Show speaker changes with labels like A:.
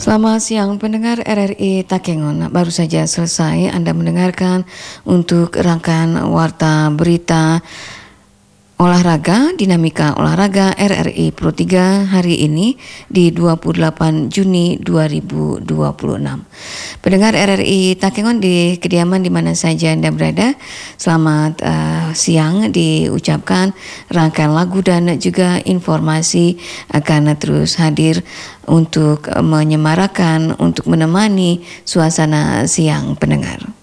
A: Selamat siang pendengar RRI Takengon. Baru saja selesai Anda mendengarkan untuk rangkaian warta berita olahraga, dinamika olahraga RRI Pro 3 hari ini di 28 Juni 2026. Pendengar RRI Takengon di kediaman di mana saja Anda berada, selamat siang diucapkan. Rangkaian lagu dan juga informasi akan terus hadir untuk menyemarakan, untuk menemani suasana siang pendengar.